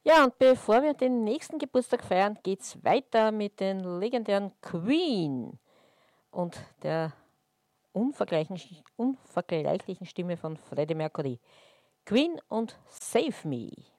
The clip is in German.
Ja, und bevor wir den nächsten Geburtstag feiern, geht's weiter mit den legendären Queen und der unvergleichlichen Stimme von Freddie Mercury. Queen und Save Me.